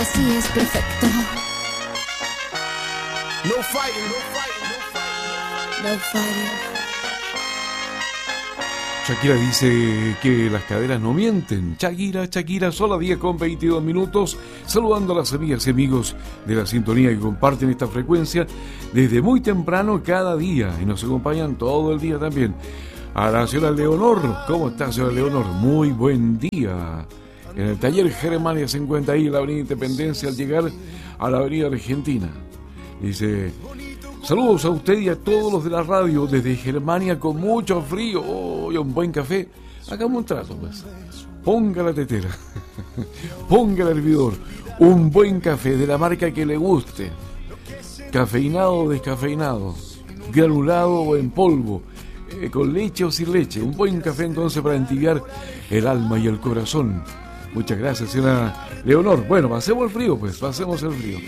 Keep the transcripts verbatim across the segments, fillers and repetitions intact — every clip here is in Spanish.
Así es perfecto. No fighting, no fighting, no fighting. No fighting. Shakira dice que las caderas no mienten. Shakira, Shakira, son las diez con veintidós minutos. Saludando a las amigas y amigos de la sintonía que comparten esta frecuencia desde muy temprano cada día y nos acompañan todo el día también. A la señora Leonor, ¿cómo está, señora Leonor? Muy buen día. En el taller Germania se encuentra ahí en la avenida Independencia al llegar a la avenida Argentina. Dice: saludos a usted y a todos los de la radio desde Germania con mucho frío. Oh, y un buen café. Hagamos un trato, pues. Ponga la tetera, ponga el hervidor, un buen café de la marca que le guste. Cafeinado o descafeinado, granulado o en polvo, eh, con leche o sin leche. Un buen café entonces para entibiar el alma y el corazón. Muchas gracias, señora Leonor. Bueno, pasemos el frío, pues, pasemos el frío.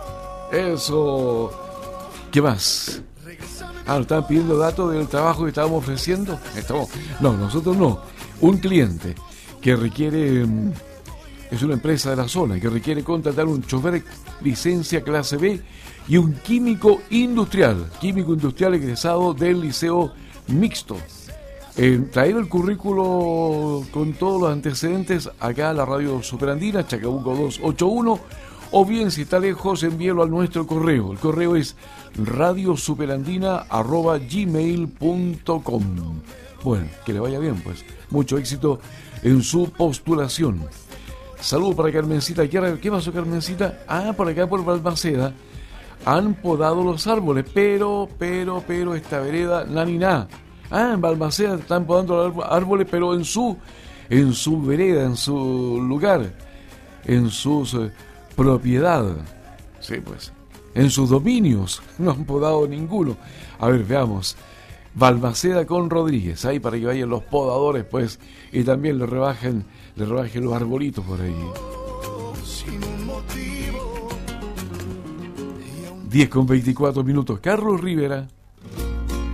Eso. ¿Qué más? Ah, nos están pidiendo datos del trabajo que estábamos ofreciendo. Estamos... No, nosotros no. Un cliente que requiere, es una empresa de la zona, que requiere contratar un chofer licencia clase B y un químico industrial, químico industrial egresado del liceo mixto. Eh, traer el currículo con todos los antecedentes acá a la radio Superandina, Chacabuco doscientos ochenta y uno, o bien si está lejos envíelo a nuestro correo. El correo es radiosuperandina arroba gmail punto com. Bueno, que le vaya bien, pues. Mucho éxito en su postulación. Saludos para Carmencita. ¿Qué pasó, Carmencita? Ah, por acá por Balmaceda han podado los árboles, pero, pero, pero esta vereda, nani na. Ah, en Balmaceda están podando los árboles, pero en su, en su vereda, en su lugar, en sus eh, propiedad. Sí, pues. En sus dominios no han podado ninguno. A ver, veamos. Balmaceda con Rodríguez, ahí para que vayan los podadores, pues, y también le rebajen, le rebajen los arbolitos por ahí. diez con veinticuatro minutos. Carlos Rivera.